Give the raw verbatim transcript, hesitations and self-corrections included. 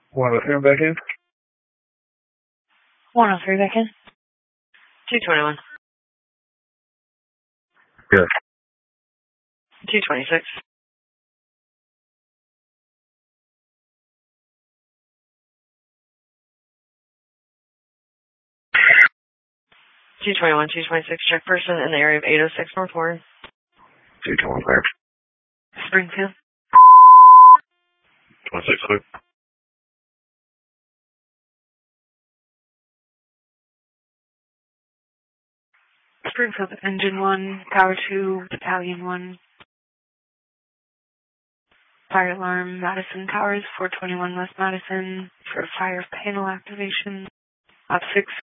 one oh three back in. one oh three back in. two twenty-one. Yes. two twenty-six. two twenty-one, two twenty-six, check person in the area of eight oh six North Warren. two twenty-five. Springfield. twenty-six, clear. Springfield Engine one, Power two, Battalion one. Fire alarm, Madison Towers, four twenty-one West Madison, for fire panel activation. Op six